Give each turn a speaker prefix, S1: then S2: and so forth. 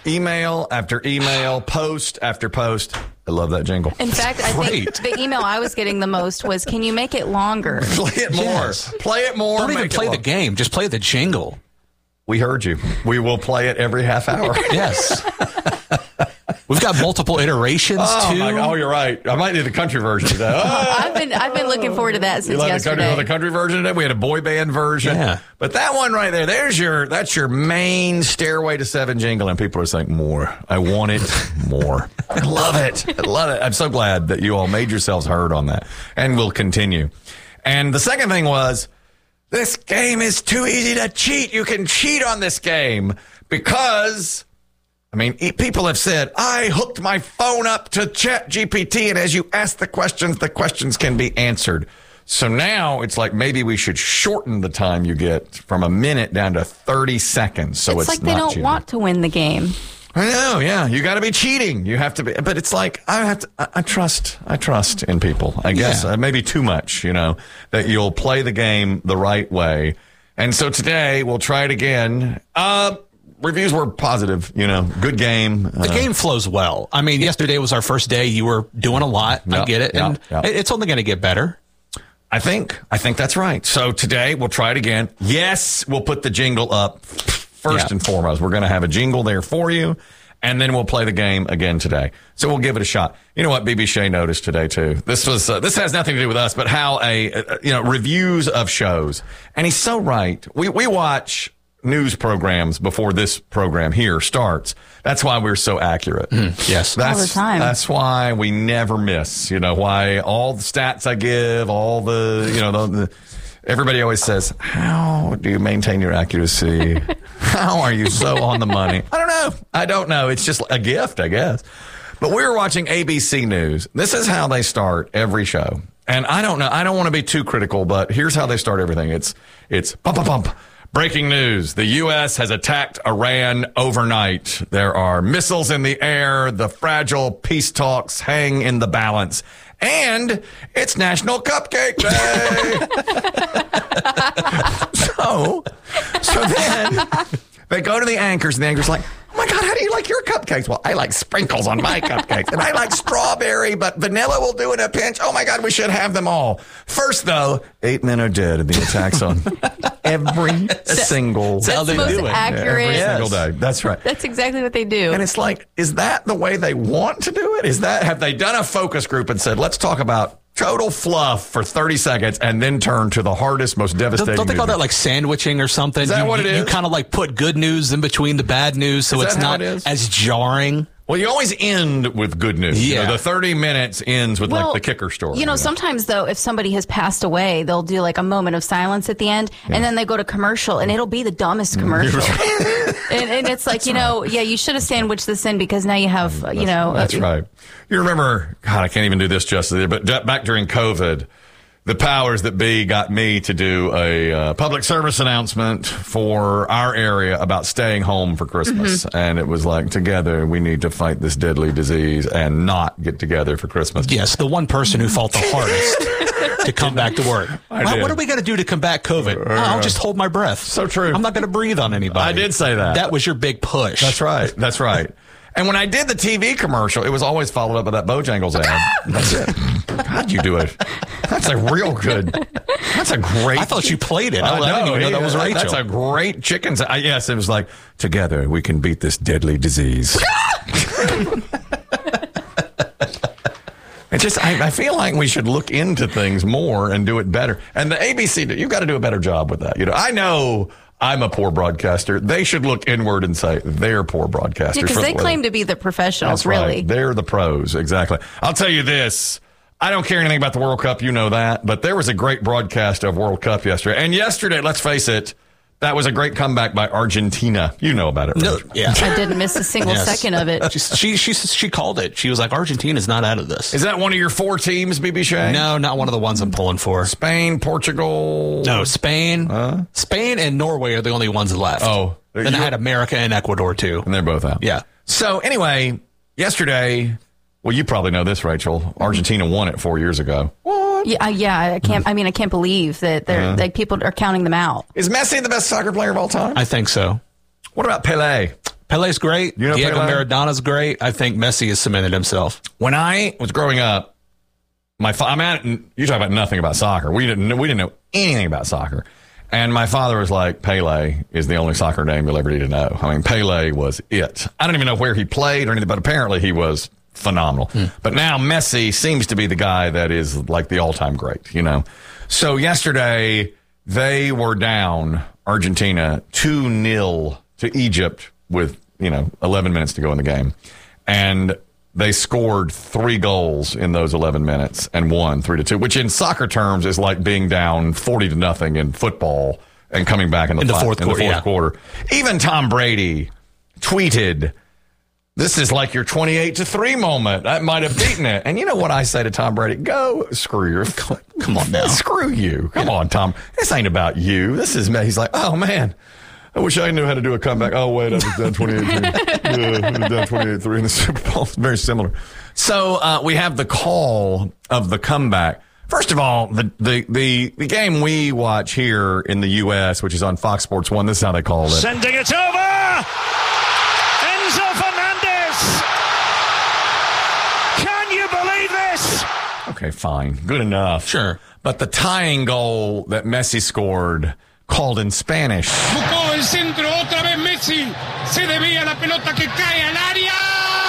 S1: email after email, post after post. I love that jingle.
S2: In fact, I think the email I was getting the most was, can you make it longer?
S1: Play it more.
S3: Yes.
S1: Play it more.
S3: Don't even play the game. Just play the jingle.
S1: We heard you. We will play it every half hour.
S3: Yes. We've got multiple iterations, too.
S1: Oh, you're right. I might do the country version today.
S2: I've been looking forward to that since yesterday.
S1: The country version today. We had a boy band version.
S3: Yeah.
S1: But that one right there, that's your main Stairway to Seven jingle, and people are saying, more. I want it more. I love it. I love it. I'm so glad that you all made yourselves heard on that, and will continue. And the second thing was, this game is too easy to cheat. You can cheat on this game because... people have said, I hooked my phone up to ChatGPT, and as you ask the questions can be answered. So now it's like maybe we should shorten the time you get from a minute down to 30 seconds. So it's
S2: like they don't want to win the game.
S1: I know, yeah. You got to be cheating. You have to be. But it's like, I trust in people, I guess.
S3: Yeah.
S1: Maybe too much, that you'll play the game the right way. And so today we'll try it again. Reviews were positive, good game.
S3: The game flows well. Yesterday was our first day. You were doing a lot. I get it. And it's only going to get better.
S1: I think that's right. So today we'll try it again. Yes, we'll put the jingle up first and foremost. We're going to have a jingle there for you, and then we'll play the game again today. So we'll give it a shot. You know what BB Shea noticed today too? This has nothing to do with us, but how reviews of shows. And he's so right. We watch news programs before this program here starts. That's why we're so accurate.
S3: Yes.
S2: All the time.
S1: That's why we never miss. Why all the stats I give, all the everybody always says, how do you maintain your accuracy? How are you so on the money? I don't know. It's just a gift, I guess. But we were watching ABC News. This is how they start every show. And I don't know. I don't want to be too critical, but here's how they start everything. It's bump, bump, bump. Breaking news. The U.S. has attacked Iran overnight. There are missiles in the air. The fragile peace talks hang in the balance. And it's National Cupcake Day. So then they go to the anchors, and the anchor's like, oh my God, how do you like your cupcakes? Well, I like sprinkles on my cupcakes, and I like strawberry, but vanilla will do in a pinch. Oh my God, we should have them all. First, though, 8 men are dead in the attacks on every single day.
S2: That's the most accurate.
S1: Every single day. That's right.
S2: That's exactly what they do.
S1: And it's like, is that the way they want to do it? Have they done a focus group and said, let's talk about total fluff for 30 seconds and then turn to the hardest, most devastating
S3: Don't they call
S1: news?
S3: that like sandwiching or something?
S1: Is that what it is?
S3: You kind of like put good news in between the bad news so it's not as jarring.
S1: Well, you always end with good news.
S3: Yeah.
S1: The 30 minutes ends with like the kicker story.
S2: Sometimes though, if somebody has passed away, they'll do like a moment of silence at the end, and then they go to commercial, and it'll be the dumbest commercial. and it's like, you should have sandwiched this in because now you have,
S1: That's right. You remember, God, I can't even do this justice, but back during COVID, the powers that be got me to do a public service announcement for our area about staying home for Christmas. Mm-hmm. And it was like, together, we need to fight this deadly disease and not get together for Christmas.
S3: Yes, the one person who fought the hardest to come back to work. What are we going to do to combat COVID? I'll just hold my breath.
S1: So true.
S3: I'm not going to breathe on anybody.
S1: I did say that.
S3: That was your big push.
S1: That's right. That's right. And when I did the TV commercial, it was always followed up by that Bojangles ad. That's it. God, you do it. That's a real good. That's a great.
S3: I thought you played it. I didn't even know that was Rachel.
S1: That's a great chicken. Yes, it was like, together we can beat this deadly disease. I feel like we should look into things more and do it better. And the ABC, you've got to do a better job with that. I know I'm a poor broadcaster. They should look inward and say they're poor broadcasters.
S2: Because they claim to be the professionals,
S1: That's right.
S2: really.
S1: They're the pros, exactly. I'll tell you this. I don't care anything about the World Cup. You know that. But there was a great broadcast of World Cup yesterday. And yesterday, let's face it, that was a great comeback by Argentina. You know about it,
S3: No,
S1: Rachel.
S3: yeah.
S2: I didn't miss a single second of it.
S3: She called it. She was like, Argentina's not out of this.
S1: Is that one of your 4 teams, BB Shea?
S3: No, not one of the ones I'm pulling for.
S1: Spain, Portugal?
S3: No, Spain. Spain and Norway are the only ones left.
S1: Oh.
S3: Then I had America and Ecuador, too.
S1: And they're both out.
S3: Yeah.
S1: So, anyway, yesterday, well, you probably know this, Rachel. Argentina won it 4 years ago.
S2: Yeah. I can't believe that they're people are counting them out.
S1: Is Messi the best soccer player of all time?
S3: I think so.
S1: What about Pelé?
S3: Pele's great.
S1: You know
S3: Diego
S1: Pele?
S3: Maradona's great. I think Messi has cemented himself.
S1: When I was growing up, you talk about nothing about soccer. We didn't know anything about soccer. And my father was like, Pele is the only soccer name you'll ever need to know. I mean, Pele was it. I don't even know where he played or anything, but apparently he was phenomenal. But now Messi seems to be the guy that is like the all-time great, you know. So yesterday, they were down, Argentina, 2-0 to Egypt with, 11 minutes to go in the game. And they scored 3 goals in those 11 minutes and won 3-2, which in soccer terms is like being down 40-0 in football and coming back in the fourth quarter. Even Tom Brady tweeted, "This is like your 28-3 moment. I might have beaten it." And you know what I say to Tom Brady? Go screw your...
S3: Come on now.
S1: Screw you. Come on, Tom. This ain't about you. This is me. He's like, oh, man. I wish I knew how to do a comeback. Oh, wait, I was down 28-3. I was down 28-3 in the Super Bowl. It's very similar. So we have the call of the comeback. First of all, the game we watch here in the U.S., which is on Fox Sports 1, this is how they call it.
S4: Sending it over! Enzo Fernandez! Can you believe this?
S1: Okay, fine. Good enough.
S3: Sure.
S1: But the tying goal that Messi scored, called in Spanish.
S5: Buscó el centro otra vez Messi. Se desvía la pelota que cae al área.